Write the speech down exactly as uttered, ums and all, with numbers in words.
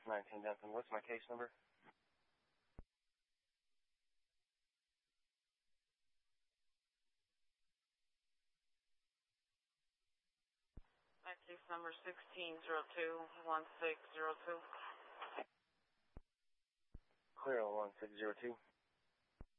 nineteen Duncan. What's my case number? My case number sixteen zero two one six zero two. Clear on one six zero two.